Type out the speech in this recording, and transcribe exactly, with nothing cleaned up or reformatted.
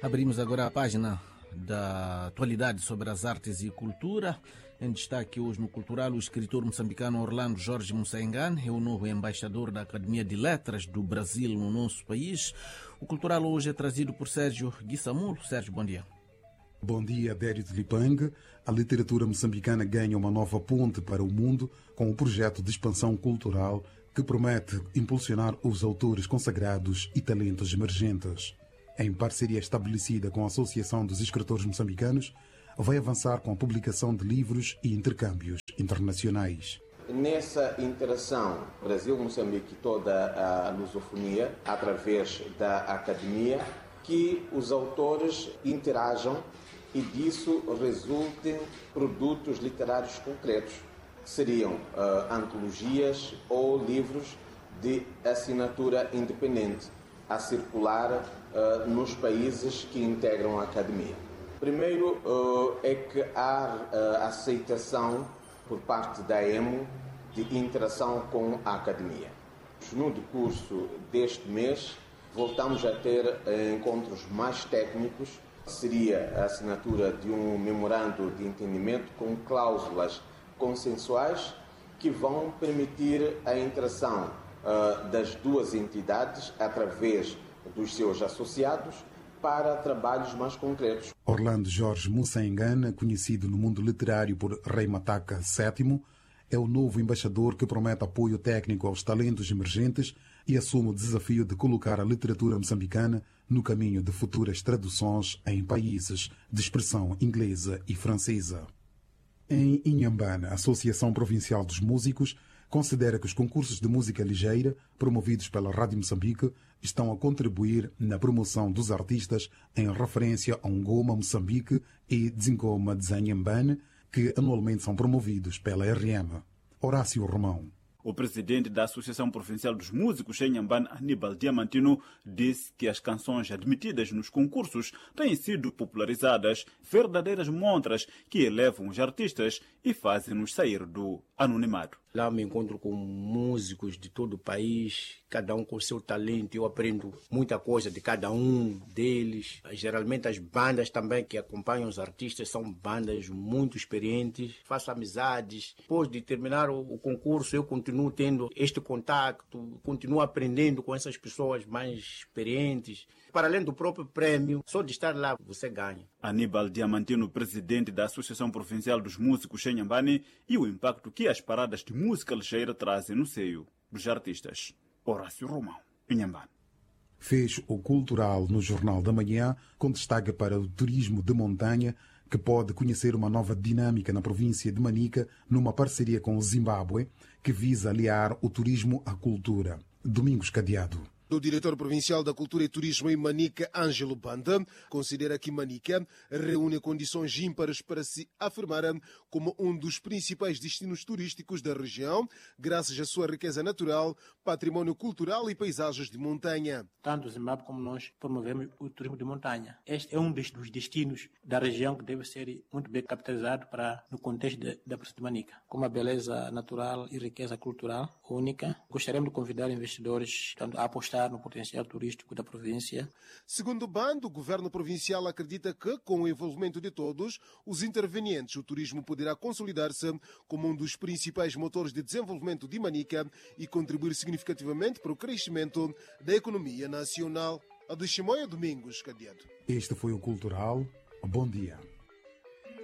Abrimos agora a página da atualidade sobre as artes e cultura. Em destaque hoje no Cultural, o escritor moçambicano Orlando Jorge Musaengan é o novo embaixador da Academia de Letras do Brasil no nosso país. O Cultural hoje é trazido por Sérgio Guissamulo. Sérgio, bom dia. Bom dia, Dério de Lipang. A literatura moçambicana ganha uma nova ponte para o mundo com o projeto de expansão cultural que promete impulsionar os autores consagrados e talentos emergentes. Em parceria estabelecida com a Associação dos Escritores Moçambicanos, vai avançar com a publicação de livros e intercâmbios internacionais. Nessa interação Brasil-Moçambique e toda a lusofonia, através da academia, que os autores interajam e disso resultem produtos literários concretos. Seriam uh, antologias ou livros de assinatura independente a circular uh, nos países que integram a academia. Primeiro uh, é que há uh, aceitação por parte da E M O de interação com a academia. No decurso deste mês, voltamos a ter uh, encontros mais técnicos. Seria a assinatura de um memorando de entendimento com cláusulas consensuais que vão permitir a interação uh, das duas entidades através dos seus associados para trabalhos mais concretos. Orlando Jorge Musaengan, conhecido no mundo literário por Rei Mataca sétimo, é o novo embaixador que promete apoio técnico aos talentos emergentes e assume o desafio de colocar a literatura moçambicana no caminho de futuras traduções em países de expressão inglesa e francesa. Em Inhambane, a Associação Provincial dos Músicos considera que os concursos de música ligeira, promovidos pela Rádio Moçambique, estão a contribuir na promoção dos artistas em referência a Ngoma Moçambique e Dzingoma de Inhambane, que anualmente são promovidos pela R M. Horácio Romão. O presidente da Associação Provincial dos Músicos em Inhambane, Aníbal Diamantino, disse que as canções admitidas nos concursos têm sido popularizadas, verdadeiras montras que elevam os artistas e fazem-nos sair do anonimato. Lá me encontro com músicos de todo o país, cada um com seu talento. Eu aprendo muita coisa de cada um deles. Geralmente as bandas também que acompanham os artistas são bandas muito experientes. Faço amizades. Depois de terminar o, o concurso, eu continuo tendo este contato, continuo aprendendo com essas pessoas mais experientes. Para além do próprio prêmio, só de estar lá você ganha. Aníbal Diamantino, presidente da Associação Provincial dos Músicos em Inhambane, e o impacto que as paradas de música ligeira trazem no seio dos artistas. Horácio Romão, Inhambane. Fez o Cultural no Jornal da Manhã, com destaque para o turismo de montanha, que pode conhecer uma nova dinâmica na província de Manica, numa parceria com o Zimbábue, que visa aliar o turismo à cultura. Domingos Cadeado. O diretor provincial da Cultura e Turismo em Manica, Ângelo Banda, considera que Manica reúne condições ímpares para se afirmar como um dos principais destinos turísticos da região, graças à sua riqueza natural, patrimônio cultural e paisagens de montanha. Tanto o Zimbábue como nós promovemos o turismo de montanha. Este é um dos destinos da região que deve ser muito bem capitalizado para, no contexto de, da província de Manica. Com uma beleza natural e riqueza cultural única, gostaríamos de convidar investidores tanto a apostar no potencial turístico da província. Segundo o Bando, o governo provincial acredita que, com o envolvimento de todos os intervenientes, o turismo poderá consolidar-se como um dos principais motores de desenvolvimento de Manica e contribuir significativamente para o crescimento da economia nacional. A de Chimoia, Domingos Cadeado. Este foi o Cultural. Bom dia.